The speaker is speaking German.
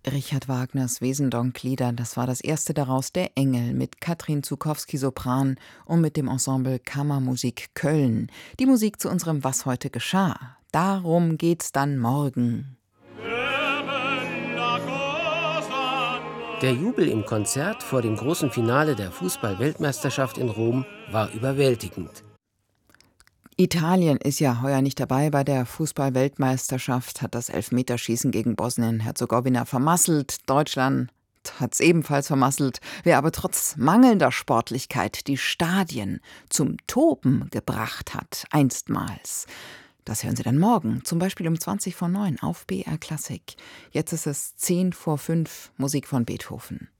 Richard Wagners Wesendonck-Lieder, das war das erste daraus, Der Engel, mit Katrin Zukowski Sopran und mit dem Ensemble Kammermusik Köln. Die Musik zu unserem Was heute geschah. Darum geht's dann morgen. Der Jubel im Konzert vor dem großen Finale der Fußball-Weltmeisterschaft in Rom war überwältigend. Italien ist ja heuer nicht dabei bei der Fußball-Weltmeisterschaft, hat das Elfmeterschießen gegen Bosnien-Herzegowina vermasselt. Deutschland hat es ebenfalls vermasselt. Wer aber trotz mangelnder Sportlichkeit die Stadien zum Toben gebracht hat, einstmals, das hören Sie dann morgen, zum Beispiel um 20:09 auf BR Klassik. Jetzt ist es 5:10, Musik von Beethoven.